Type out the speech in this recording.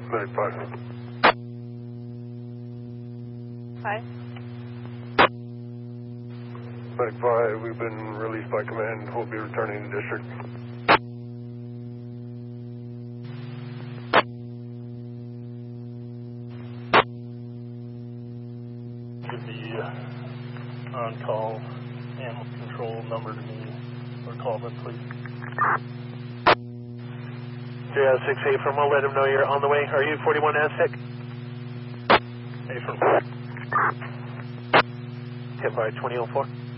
Medic 5. Hi. Medic 5, we've been released by command. We'll be returning to district. Give the on-call animal control number to me, or call them, please. 068 from, we'll let him know you're on the way. Are you 41 Aztec? Hey, from 10 by 2004.